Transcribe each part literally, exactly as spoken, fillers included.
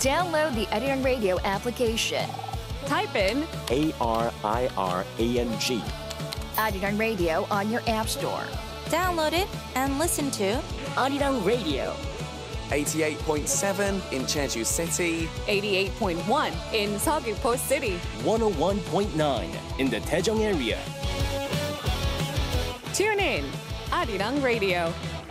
Download the Arirang Radio application. Type in A R I R A N G. Arirang Radio on your app store. Download it and listen to Arirang Radio. eighty-eight point seven in Jeju City. eighty-eight point one in Seogwipo City. one oh one point nine in the Daejeong area. Tune in, Arirang Radio.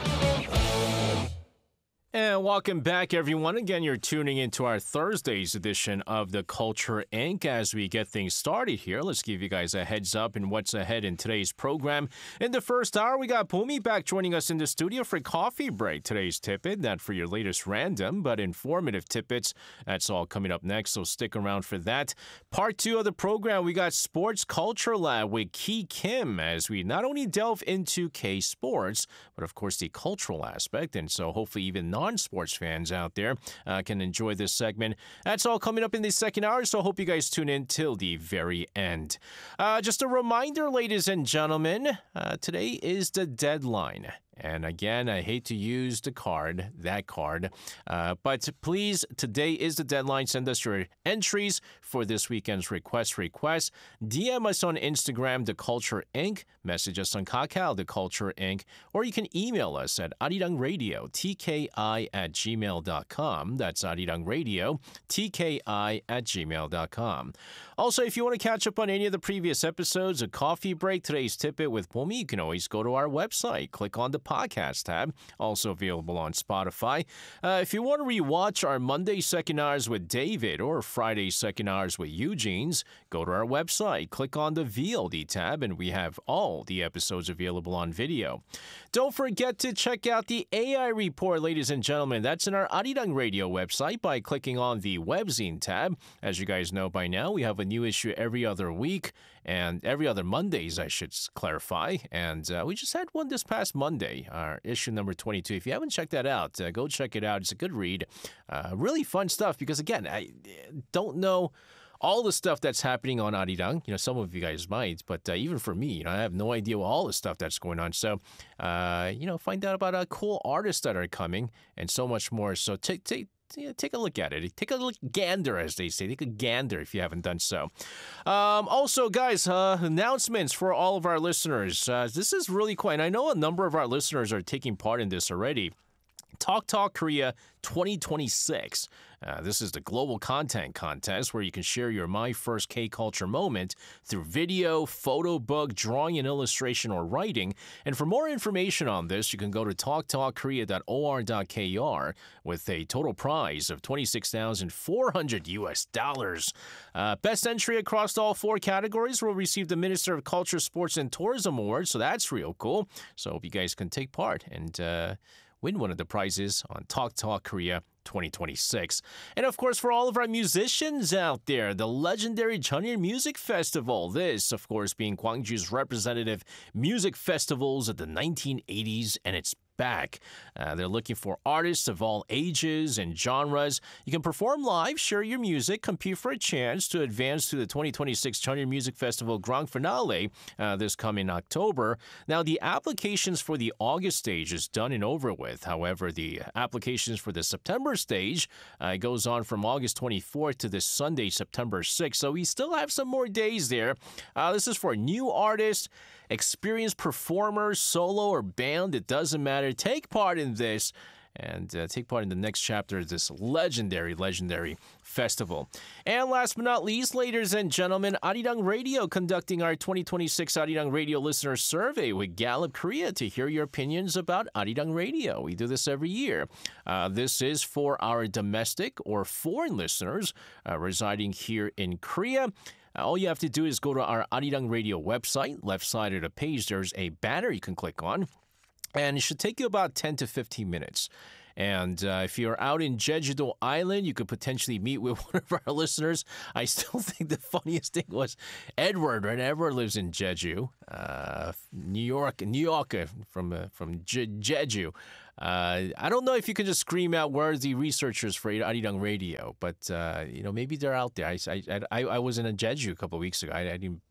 And welcome back, everyone. Again, you're tuning into our Thursday's edition of The Culture Incorporated. As we get things started here, let's give you guys a heads up in what's ahead in today's program. In the first hour, we got Pumi back joining us in the studio for Coffee Break. Today's tidbit, not for your latest random, but informative tidbits. That's all coming up next, so stick around for that. Part two of the program, we got Sports Culture Lab with Ki Kim as we not only delve into K-sports, but of course the cultural aspect, and so hopefully even non non-sports fans out there uh, can enjoy this segment. That's all coming up in the second hour, so hope you guys tune in till the very end. Uh, just a reminder, ladies and gentlemen, uh, today is the deadline. And again, I hate to use the card, that card, uh, but please, today is the deadline. Send us your entries for this weekend's Request Request. D M us on Instagram, The Culture Incorporated. Message us on Kakao, The Culture Incorporated. Or you can email us at arirangradio, T K I at gmail dot com. That's arirangradio, T K I at gmail dot com. Also, if you want to catch up on any of the previous episodes of Coffee Break, today's tidbit with Pomi, you can always go to our website. Click on the podcast tab, also available on Spotify. Uh, if you want to rewatch our Monday second hours with David or Friday second hours with Eugene's, go to our website, click on the V O D tab, and we have all the episodes available on video. Don't forget to check out the A I report, ladies and gentlemen. That's in our Arirang Radio website by clicking on the Webzine tab. As you guys know by now, we have a new issue every other week, and every other Mondays, I should clarify. And uh, we just had one this past Monday, our issue number twenty-two. If you haven't checked that out, uh, go check it out. It's a good read. Uh, really fun stuff because, again, I don't know all the stuff that's happening on Arirang. You know, some of you guys might, but uh, even for me, you know, I have no idea all the stuff that's going on. So, uh, you know, find out about uh, cool artists that are coming and so much more. So take take. Yeah, take a look at it. Take a look, gander, as they say. Take a gander if you haven't done so. Um, also, guys, uh, announcements for all of our listeners. Uh, this is really cool, and I know a number of our listeners are taking part in this already. Talk Talk Korea twenty twenty-six. Uh, this is the global content contest where you can share your My First K-Culture moment through video, photo book, drawing and illustration, or writing. And for more information on this, you can go to talk talk korea dot o r dot k r with a total prize of twenty-six thousand four hundred U S dollars. Uh, best entry across all four categories will receive the Minister of Culture, Sports, and Tourism Award, so that's real cool. So I hope you guys can take part and uh, win one of the prizes on Talk Talk Korea twenty twenty-six. And of course, for all of our musicians out there, the legendary Jeonnil Music Festival. This, of course, being Gwangju's representative music festivals of the nineteen eighties, and it's back. Uh, they're looking for artists of all ages and genres. You can perform live, share your music, compete for a chance to advance to the twenty twenty-six Jeonnil Music Festival Grand Finale uh, this coming October. Now, the applications for the August stage is done and over with. However, the applications for the September stage uh, goes on from August twenty-fourth to this Sunday, September sixth. So we still have some more days there. Uh, this is for new artists, experienced performers, solo or band. It doesn't matter. Take part in this and uh, take part in the next chapter of this legendary, legendary festival. And last but not least, ladies and gentlemen, Arirang Radio conducting our twenty twenty-six Arirang Radio Listener Survey with Gallup Korea to hear your opinions about Arirang Radio. We do this every year. Uh, this is for our domestic or foreign listeners uh, residing here in Korea. All you have to do is go to our Arirang Radio website. Left side of the page, there's a banner you can click on. And it should take you about ten to fifteen minutes. And uh, if you're out in Jeju-do Island, you could potentially meet with one of our listeners. I still think the funniest thing was Edward, right? Edward lives in Jeju, uh, New York, New York uh, from uh, from Je- Jeju. Uh, I don't know if you can just scream out where are the researchers for Arirang Radio, but uh, you know, maybe they're out there. I, I, I, I was in a Jeju a couple of weeks ago. I, I didn't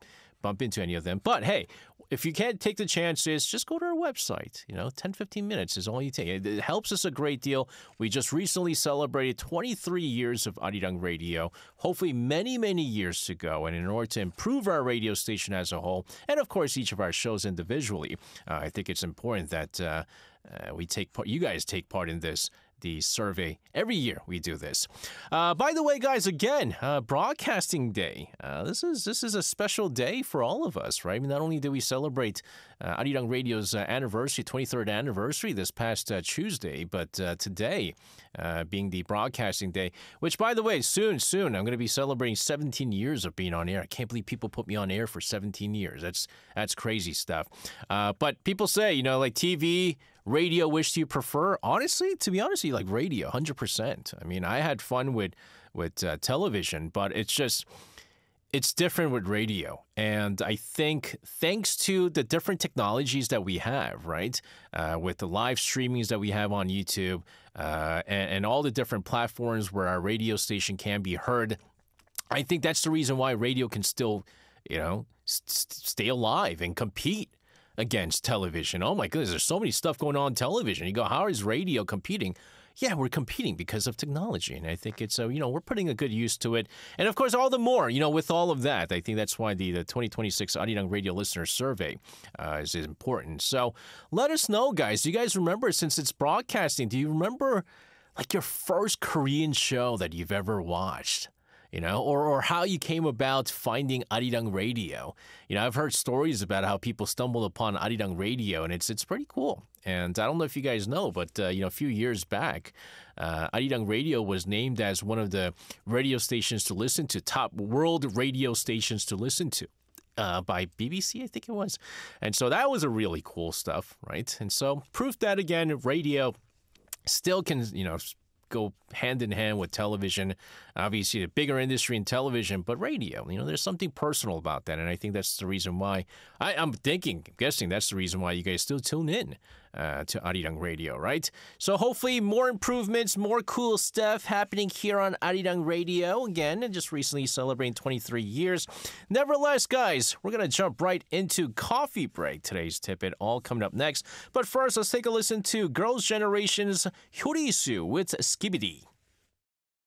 bump into any of them. But hey, if you can't take the chances, just go to our website. You know, ten, fifteen minutes is all you take. It, it helps us a great deal. We just recently celebrated twenty-three years of Arirang Radio. Hopefully many, many years to go. And in order to improve our radio station as a whole, and of course each of our shows individually, uh, I think it's important that uh, uh, we take part, you guys take part in this. The survey. Every year we do this. Uh, by the way, guys, again, uh, Broadcasting Day. Uh, this is this is a special day for all of us, right? I mean, not only did we celebrate uh, Arirang Radio's uh, anniversary, twenty-third anniversary this past uh, Tuesday, but uh, today uh, being the Broadcasting Day, which, by the way, soon, soon, I'm going to be celebrating seventeen years of being on air. I can't believe people put me on air for seventeen years. That's that's crazy stuff. Uh, but people say, you know, like T V, radio, which do you prefer? Honestly, to be honest, you like radio, one hundred percent. I mean, I had fun with with uh, television, but it's just, it's different with radio. And I think thanks to the different technologies that we have, right, uh, with the live streamings that we have on YouTube uh, and, and all the different platforms where our radio station can be heard, I think that's the reason why radio can still, you know, st- stay alive and compete against television. Oh my goodness, there's so many stuff going on in television. You go, how is radio competing? Yeah, we're competing because of technology. And I think it's, uh, you know, we're putting a good use to it. And of course, all the more, you know, with all of that, I think that's why the, the twenty twenty-six Arirang Radio Listener Survey uh, is important. So let us know, guys. Do you guys remember, since it's broadcasting, do you remember like your first Korean show that you've ever watched? You know, or, or how you came about finding Arirang Radio. You know, I've heard stories about how people stumbled upon Arirang Radio, and it's it's pretty cool. And I don't know if you guys know, but, uh, you know, a few years back, uh, Arirang Radio was named as one of the radio stations to listen to, top world radio stations to listen to. Uh, by B B C, I think it was. And so that was a really cool stuff, right? And so proof that, again, radio still can, you know, go hand in hand with television. Obviously, a bigger industry in television, but radio, you know, there's something personal about that. And I think that's the reason why, I, I'm thinking, I'm guessing that's the reason why you guys still tune in uh, to Arirang Radio, right? So hopefully more improvements, more cool stuff happening here on Arirang Radio. Again, and just recently celebrating twenty-three years. Nevertheless, guys, we're going to jump right into Coffee Break. Today's Tip-It, all coming up next. But first, let's take a listen to Girls' Generation's Hyorisu with Skibidi.